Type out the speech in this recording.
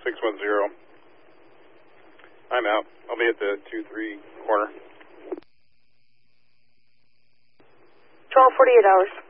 610. I'm out. I'll be at the 2-3 corner. 12:48 hours.